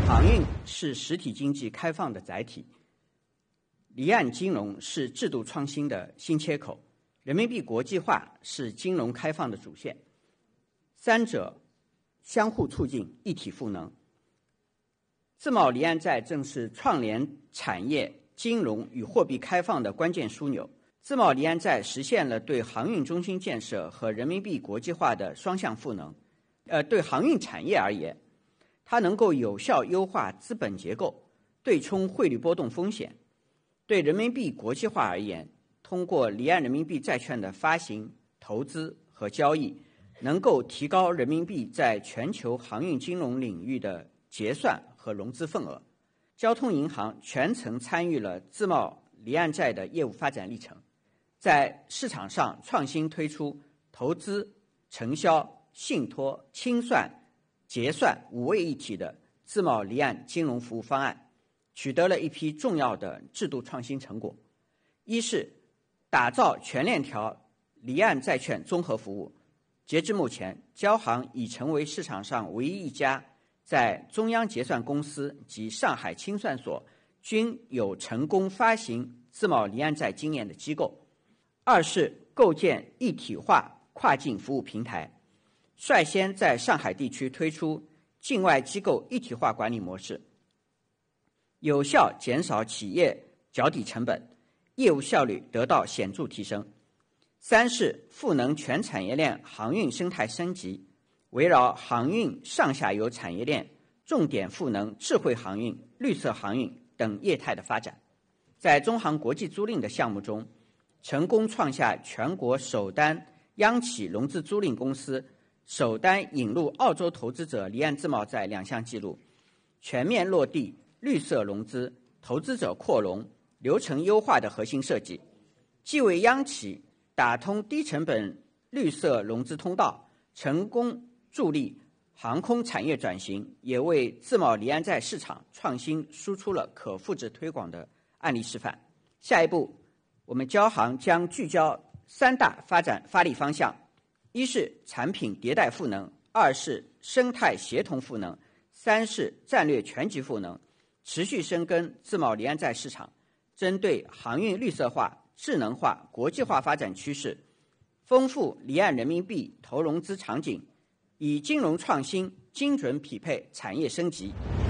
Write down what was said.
航运是实体经济开放的载体，离岸金融是制度创新的新切口，人民币国际化是金融开放的主线，三者相互促进，一体赋能。自贸离岸债正是创联产业、金融与货币开放的关键枢纽。自贸离岸债实现了对航运中心建设和人民币国际化的双向赋能。对航运产业而言，它能够有效优化资本结构，对冲汇率波动风险；对人民币国际化而言，通过离岸人民币债券的发行、投资和交易，能够提高人民币在全球航运金融领域的结算和融资份额。交通银行全程参与了自贸离岸债的业务发展历程，在市场上创新推出投资、承销、信托、清算、结算5位一体的自贸离岸金融服务方案，取得了一批重要的制度创新成果。一是打造全链条离岸债券综合服务，截至目前，交行已成为市场上唯一一家在中央结算公司及上海清算所均有成功发行自贸离岸债经验的机构。二是构建一体化跨境服务平台，率先在上海地区推出境外机构一体化管理模式，有效减少企业脚底成本，业务效率得到显著提升。三是赋能全产业链航运生态升级，围绕航运上下游产业链，重点赋能智慧航运、绿色航运等业态的发展。在中航国际租赁的项目中，成功创下全国首单央企融资租赁公司、首单引入澳洲投资者离岸自贸债2项纪录，全面落地绿色融资、投资者扩容、流程优化的核心设计，既为央企打通低成本绿色融资通道，成功助力航空产业转型，也为自贸离岸债市场创新输出了可复制推广的案例示范。下一步，我们交行将聚焦3大发展发力方向：一是产品迭代赋能，二是生态协同赋能，三是战略全局赋能，持续深耕自贸离岸债市场，针对航运绿色化、智能化、国际化发展趋势，丰富离岸人民币投融资场景，以金融创新精准匹配产业升级。